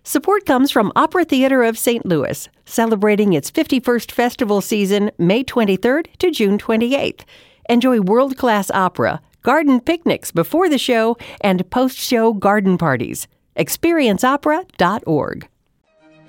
Support comes from Opera Theater of St. Louis, celebrating its 51st festival season May 23rd to June 28th. Enjoy world-class opera, garden picnics before the show, and post-show garden parties. ExperienceOpera.org.